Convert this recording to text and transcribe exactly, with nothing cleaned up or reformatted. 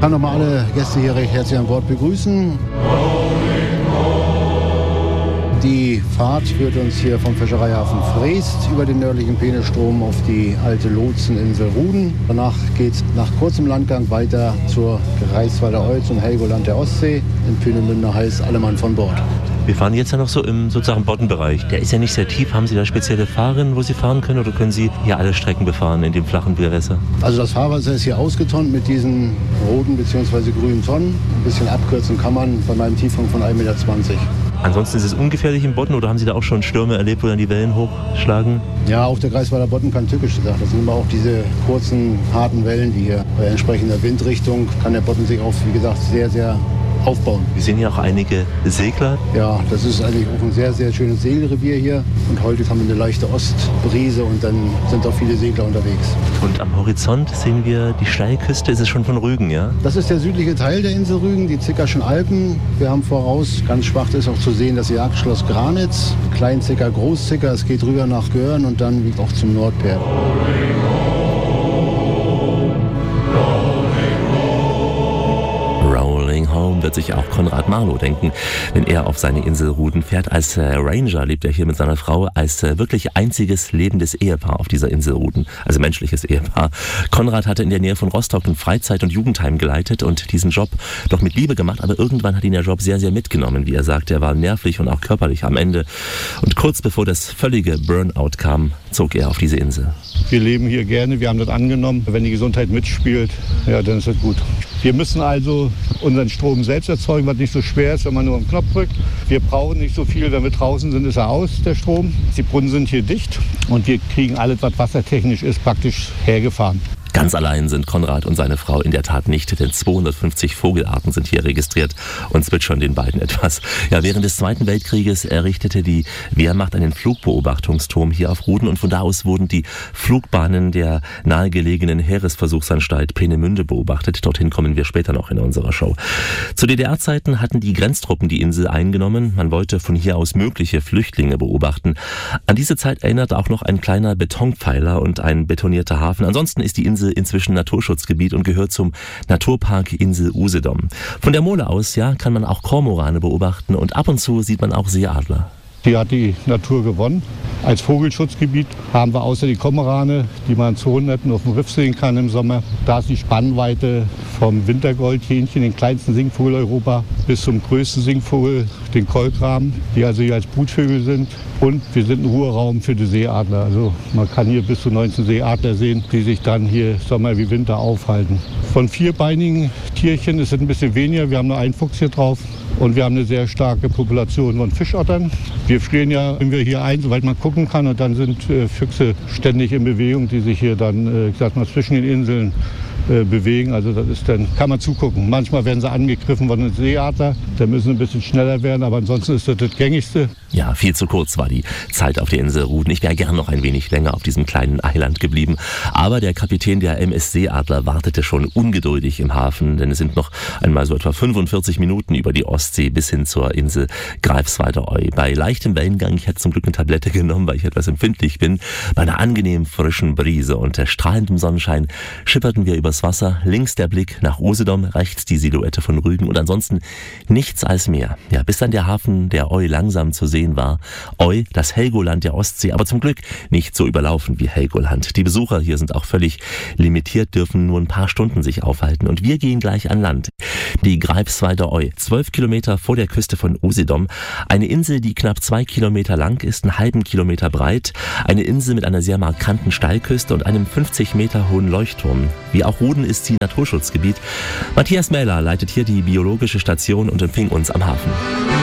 kann nochmal alle Gäste hier recht herzlich an Bord begrüßen. Die Fahrt führt uns hier vom Fischereihafen Freest über den nördlichen Peenestrom auf die alte Lotseninsel Ruden. Danach geht es nach kurzem Landgang weiter zur Greifswalder Eu, zum Helgoland der Ostsee. In Peenemünde heißt alle Mann von Bord. Wir fahren jetzt ja noch so im sozusagen Boddenbereich. Der ist ja nicht sehr tief. Haben Sie da spezielle Fahrrinnen, wo Sie fahren können, oder können Sie hier alle Strecken befahren in dem flachen Gewässer? Also das Fahrwasser ist hier ausgetonnt mit diesen roten bzw. grünen Tonnen. Ein bisschen abkürzen kann man bei meinem Tiefgang von ein Meter zwanzig. Ansonsten ist es ungefährlich im Bodden, oder haben Sie da auch schon Stürme erlebt, wo dann die Wellen hochschlagen? Ja, auch der Greifswalder Bodden kann tückisch sein. Das sind immer auch diese kurzen, harten Wellen, die hier bei entsprechender Windrichtung kann der Bodden sich auch, wie gesagt, sehr, sehr aufbauen. Wir sehen hier auch einige Segler. Ja, das ist eigentlich auch ein sehr, sehr schönes Segelrevier hier. Und heute haben wir eine leichte Ostbrise und dann sind auch viele Segler unterwegs. Und am Horizont sehen wir die Steilküste. Ist es schon von Rügen, ja? Das ist der südliche Teil der Insel Rügen, die Zickerschen Alpen. Wir haben voraus, ganz schwach ist auch zu sehen, das Jagdschloss Granitz. Kleinzicker, Großzicker, es geht rüber nach Görn und dann auch zum Nordperl. Home wird sich auch Konrad Marlow denken, wenn er auf seine Insel Ruden fährt. Als äh, Ranger lebt er hier mit seiner Frau, als äh, wirklich einziges lebendes Ehepaar auf dieser Insel Ruden, also menschliches Ehepaar. Konrad hatte in der Nähe von Rostock ein Freizeit- und Jugendheim geleitet und diesen Job doch mit Liebe gemacht, aber irgendwann hat ihn der Job sehr, sehr mitgenommen, wie er sagt. Er war nervlich und auch körperlich am Ende. Und kurz bevor das völlige Burnout kam, zog er auf diese Insel. Wir leben hier gerne, wir haben das angenommen. Wenn die Gesundheit mitspielt, ja, dann ist das gut. Wir müssen also unseren Strom selbst erzeugen, was nicht so schwer ist, wenn man nur einen Knopf drückt. Wir brauchen nicht so viel, wenn wir draußen sind, ist er aus, der Strom. Die Brunnen sind hier dicht und wir kriegen alles, was wassertechnisch ist, praktisch hergefahren. Ganz allein sind Konrad und seine Frau in der Tat nicht, denn zweihundertfünfzig Vogelarten sind hier registriert und zwitschern den beiden etwas. Ja, während des Zweiten Weltkrieges errichtete die Wehrmacht einen Flugbeobachtungsturm hier auf Ruden und von da aus wurden die Flugbahnen der nahegelegenen Heeresversuchsanstalt Peenemünde beobachtet. Dorthin kommen wir später noch in unserer Show. Zu D D R-Zeiten hatten die Grenztruppen die Insel eingenommen. Man wollte von hier aus mögliche Flüchtlinge beobachten. An diese Zeit erinnert auch noch ein kleiner Betonpfeiler und ein betonierter Hafen. Ansonsten ist die Insel inzwischen Naturschutzgebiet und gehört zum Naturpark Insel Usedom. Von der Mole aus, ja, kann man auch Kormorane beobachten und ab und zu sieht man auch Seeadler. Hier hat die Natur gewonnen. Als Vogelschutzgebiet haben wir außer die Kormorane, die man zu Hunderten auf dem Riff sehen kann im Sommer. Da ist die Spannweite vom Wintergoldhähnchen, den kleinsten Singvogel Europa, bis zum größten Singvogel, den Kolkraben, die also hier als Brutvögel sind. Und wir sind ein Ruheraum für die Seeadler. Also man kann hier bis zu neunzehn Seeadler sehen, die sich dann hier Sommer wie Winter aufhalten. Von vierbeinigen Tierchen ist es ein bisschen weniger. Wir haben nur einen Fuchs hier drauf. Und wir haben eine sehr starke Population von Fischottern. Wir frieren ja, wenn wir hier ein, soweit man gucken kann. Und dann sind äh, Füchse ständig in Bewegung, die sich hier dann, äh, ich sag mal, zwischen den Inseln äh, bewegen. Also das ist dann, kann man zugucken. Manchmal werden sie angegriffen von einem Seeadler. Da müssen sie ein bisschen schneller werden, aber ansonsten ist das das Gängigste. Ja, viel zu kurz war die Zeit auf der Insel Ruden. Ich wäre gern noch ein wenig länger auf diesem kleinen Eiland geblieben. Aber der Kapitän der M S Seeadler wartete schon ungeduldig im Hafen, denn es sind noch einmal so etwa fünfundvierzig Minuten über die Ostsee bis hin zur Insel Greifswalder Eu. Bei leichtem Wellengang, ich hätte zum Glück eine Tablette genommen, weil ich etwas empfindlich bin, bei einer angenehm frischen Brise und strahlendem Sonnenschein schipperten wir übers Wasser. Links der Blick nach Usedom, rechts die Silhouette von Rügen und ansonsten nichts als Meer. Ja, bis dann der Hafen der Eu langsam zu sehen war. Eu, das Helgoland der Ostsee, aber zum Glück nicht so überlaufen wie Helgoland. Die Besucher hier sind auch völlig limitiert, dürfen nur ein paar Stunden sich aufhalten und wir gehen gleich an Land. Die Greifswalder Eu, zwölf Kilometer vor der Küste von Usedom. Eine Insel, die knapp zwei Kilometer lang ist, einen halben Kilometer breit. Eine Insel mit einer sehr markanten Steilküste und einem fünfzig Meter hohen Leuchtturm. Wie auch Ruden ist sie Naturschutzgebiet. Matthias Mähler leitet hier die biologische Station und empfing uns am Hafen.